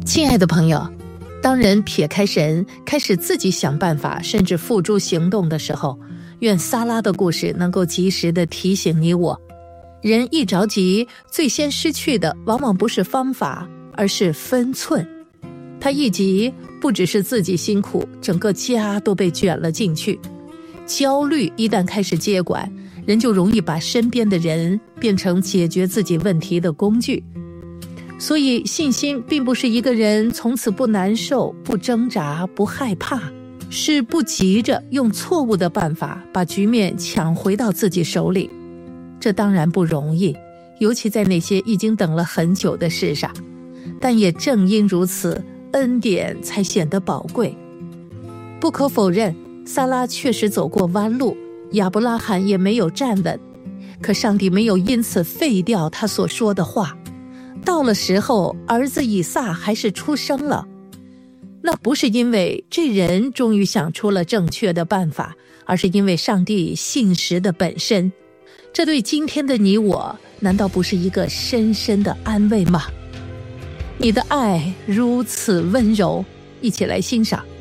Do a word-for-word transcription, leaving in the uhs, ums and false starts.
亲爱的朋友，当人撇开神，开始自己想办法，甚至付诸行动的时候，愿撒拉的故事能够及时地提醒你我，人一着急，最先失去的往往不是方法，而是分寸。他一急，不只是自己辛苦，整个家都被卷了进去。焦虑一旦开始接管，人就容易把身边的人变成解决自己问题的工具。所以信心并不是一个人从此不难受、不挣扎、不害怕，是不急着用错误的办法把局面抢回到自己手里。这当然不容易，尤其在那些已经等了很久的事上，但也正因如此，恩典才显得宝贵。不可否认，撒拉确实走过弯路，亚伯拉罕也没有站稳，可上帝没有因此废掉他所说的话。到了时候，儿子以撒还是出生了。那不是因为这人终于想出了正确的办法，而是因为上帝信实的本身。这对今天的你我，难道不是一个深深的安慰吗？你的爱如此温柔，一起来欣赏。